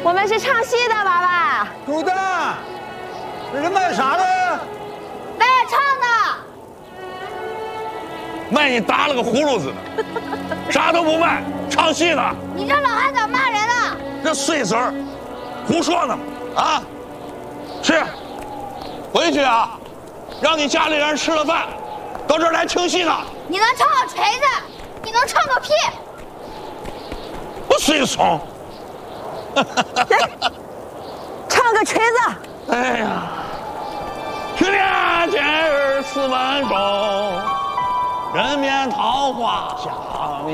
我们是唱戏的，娃娃。 狗蛋，这是卖啥的？ 卖唱的。 卖你打了个葫芦子的，啥都不卖，唱戏呢。 你这老汉咋骂人呢？ 这碎嘴儿，胡说呢啊！去，回去啊，让你家里人吃了饭，到这儿来听戏呢。 你能唱个锤子？你能唱个屁？ 我碎怂。 唱个锤子。 哎呀，去年今日4万钟，人面桃花下